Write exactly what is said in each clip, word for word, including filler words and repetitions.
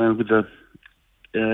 uh, with the uh,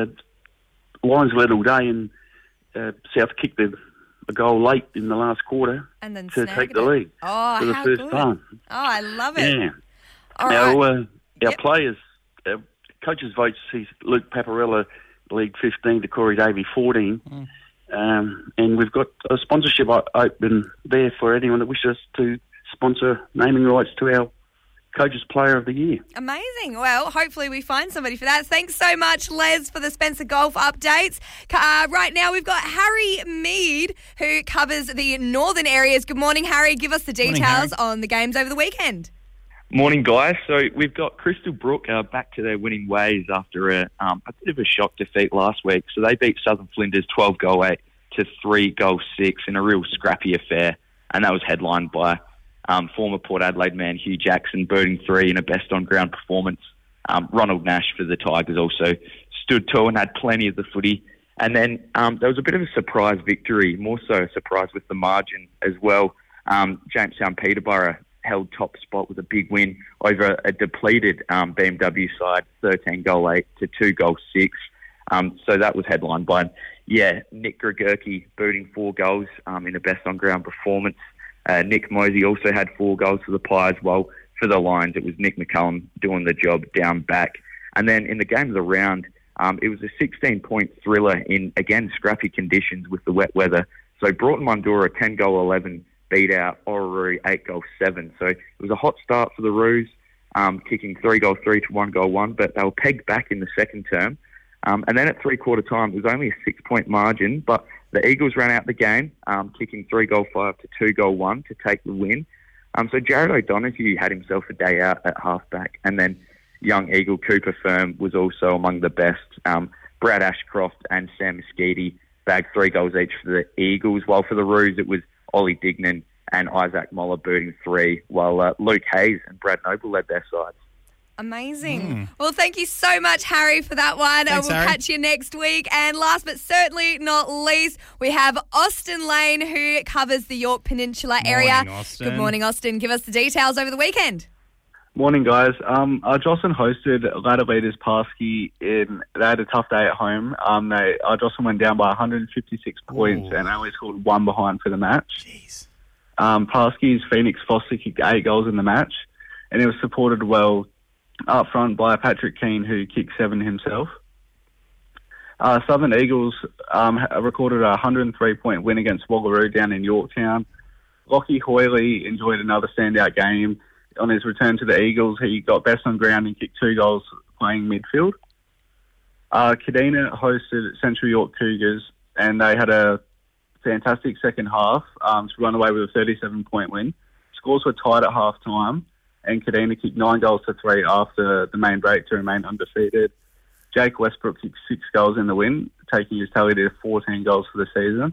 Lions led all day, and uh, South kicked a, a goal late in the last quarter and then to take it. the lead oh, for the how first good. time. Oh, I love it. Yeah. All our right. uh, our Yep. players, our coaches' votes, sees Luke Paparella lead fifteen to Corey Davey fourteen. Mm. Um, and we've got a sponsorship open there for anyone that wishes to sponsor naming rights to our Coaches Player of the Year. Amazing. Well, hopefully we find somebody for that. Thanks so much, Les, for the Spencer Golf updates. Uh, right now we've got Harry Mead, who covers the northern areas. Good morning, Harry. Give us the details on the games over the weekend. Morning, guys. So we've got Crystal Brook uh, back to their winning ways after a, um, a bit of a shock defeat last week. So they beat Southern Flinders twelve goal eight to three goal six in a real scrappy affair, and that was headlined by um, former Port Adelaide man Hugh Jackson birding three in a best-on-ground performance. Um, Ronald Nash for the Tigers also stood tall and had plenty of the footy. And then um, there was a bit of a surprise victory, more so a surprise with the margin as well. Um, Jamestown Peterborough held top spot with a big win over a depleted um, B M W side, thirteen goal eight to two goal six. Um, so that was headlined by, yeah, Nick Gregurki booting four goals um, in a best-on-ground performance. Uh, Nick Mosey also had four goals for the Pies, while for the Lions it was Nick McCullum doing the job down back. And then in the game of the round, um, it was a sixteen-point thriller in, again, scrappy conditions with the wet weather. So Broughton Mundura, ten goal eleven, beat out Orroroo eight goal seven. So it was a hot start for the Roos, um, kicking three goal three to one goal one, but they were pegged back in the second term. Um, and then at three-quarter time, it was only a six-point margin, but the Eagles ran out the game, um, kicking three goal five to two goal one to take the win. Um, so Jared O'Donoghue had himself a day out at halfback, and then young Eagle Cooper Firm was also among the best. Um, Brad Ashcroft and Sam Moschetti bagged three goals each for the Eagles, while for the Roos it was Ollie Dignan and Isaac Moller booting three, while uh, Luke Hayes and Brad Noble led their sides. Amazing. Mm. Well, thank you so much, Harry, for that one. Thanks, and we'll Harry. catch you next week. And last but certainly not least, we have Austin Lane, who covers the York Peninsula area. Morning, Austin. Good morning, Austin. Give us the details over the weekend. Morning, guys. Um, uh, Jocelyn hosted ladder leaders Parsky in. They had a tough day at home. Um, they uh, Jocelyn went down by one hundred fifty-six points Ooh. and only scored one behind for the match. Jeez. Um, Parsky's Phoenix Foster kicked eight goals in the match, and it was supported well up front by Patrick Keane, who kicked seven himself. Uh, Southern Eagles um, recorded a one hundred three point win against Waggaroo down in Yorktown. Lockie Hoyley enjoyed another standout game. On his return to the Eagles, he got best on ground and kicked two goals playing midfield. Uh, Kadina hosted Central York Cougars, and they had a fantastic second half um, to run away with a thirty-seven point win. Scores were tied at half-time, and Kadina kicked nine goals to three after the main break to remain undefeated. Jake Westbrook kicked six goals in the win, taking his tally to fourteen goals for the season.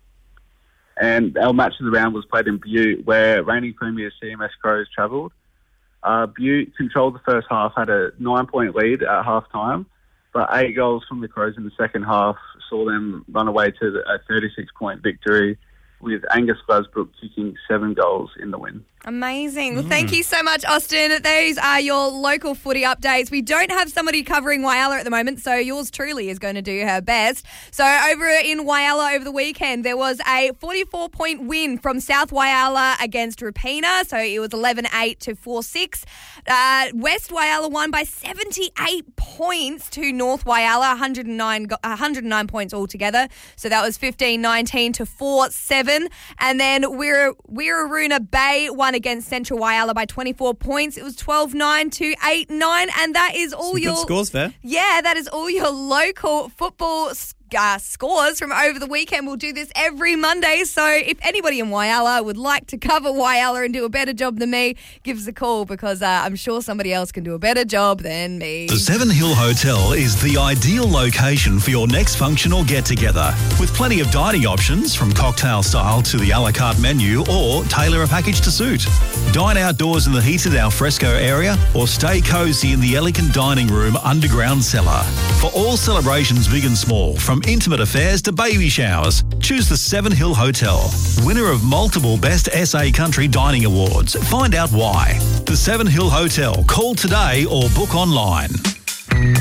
And our match of the round was played in Butte, where reigning premier C M S Crows travelled. Uh, Butte controlled the first half, had a nine-point lead at half-time, but eight goals from the Crows in the second half saw them run away to a thirty-six point victory, with Angus Glasbrook kicking seven goals in the win. Amazing. Well, thank you so much, Austin. Those are your local footy updates. We don't have somebody covering Whyalla at the moment, so yours truly is going to do her best. So over in Whyalla over the weekend, there was a forty-four point win from South Whyalla against Rapina. So it was eleven eight to four six. Uh, West Whyalla won by seventy-eight points to North Whyalla, one hundred nine, one hundred nine points altogether. So that was fifteen nineteen to four seven. And then Weir- Wirraruna Bay won against Central Whyalla by twenty-four points. It was twelve nine to eight nine, and that is all Some your good scores there. Yeah, that is all your local football uh, scores from over the weekend. We'll do this every Monday, so if anybody in Whyalla would like to cover Whyalla and do a better job than me, give us a call, because uh, I'm sure somebody else can do a better job than me. The Seven Hill Hotel is the ideal location for your next function or get-together, with plenty of dining options from cocktail style to the a la carte menu, or tailor a package to suit. Dine outdoors in the heated alfresco area, or stay cosy in the elegant dining room underground cellar. For all celebrations big and small, from intimate affairs to baby showers, choose the Seven Hill Hotel, winner of multiple Best S A Country Dining Awards. Find out why. The Seven Hill Hotel. Call today or book online.